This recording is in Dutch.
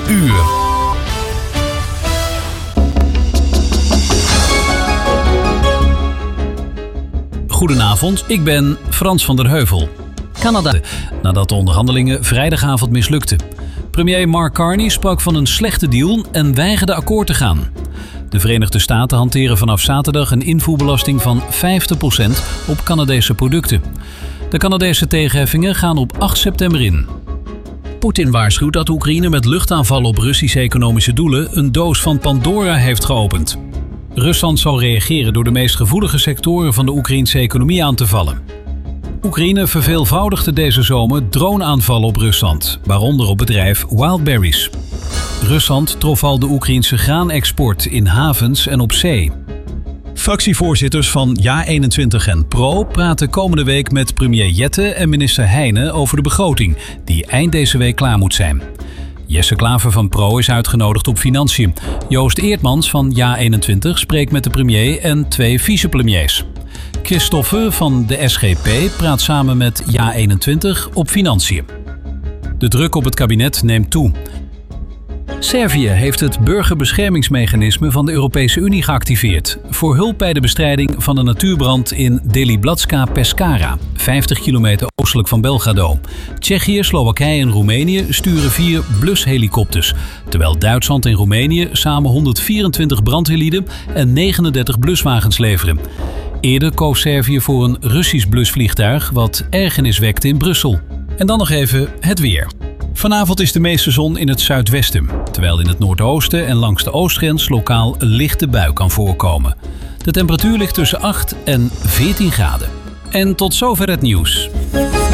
uur. Goedenavond, ik ben Frans van der Heuvel. Canada, nadat de onderhandelingen vrijdagavond mislukten. Premier Mark Carney sprak van een slechte deal en weigerde akkoord te gaan. De Verenigde Staten hanteren vanaf zaterdag een invoerbelasting van 50% op Canadese producten. De Canadese tegenheffingen gaan op 8 september in. Poetin waarschuwt dat Oekraïne met luchtaanvallen op Russische economische doelen een doos van Pandora heeft geopend. Rusland zal reageren door de meest gevoelige sectoren van de Oekraïnse economie aan te vallen. Oekraïne verveelvoudigde deze zomer droneaanvallen op Rusland, waaronder op bedrijf Wildberries. Rusland trof al de Oekraïnse graanexport in havens en op zee. Fractievoorzitters van JA21 en PRO praten komende week met premier Jette en minister Heijnen over de begroting, die eind deze week klaar moet zijn. Jesse Klaver van PRO is uitgenodigd op financiën. Joost Eertmans van JA21 spreekt met de premier en 2 vicepremiers. Christoffe van de SGP praat samen met JA21 op financiën. De druk op het kabinet neemt toe. Servië heeft het burgerbeschermingsmechanisme van de Europese Unie geactiveerd voor hulp bij de bestrijding van een natuurbrand in Deliblatska Pescara, 50 kilometer oostelijk van Belgrado. Tsjechië, Slowakije en Roemenië sturen 4 blushelikopters, terwijl Duitsland en Roemenië samen 124 brandweerlieden en 39 bluswagens leveren. Eerder koos Servië voor een Russisch blusvliegtuig, wat ergernis wekte in Brussel. En dan nog even het weer. Vanavond is de meeste zon in het zuidwesten, terwijl in het noordoosten en langs de oostgrens lokaal een lichte bui kan voorkomen. De temperatuur ligt tussen 8 en 14 graden. En tot zover het nieuws.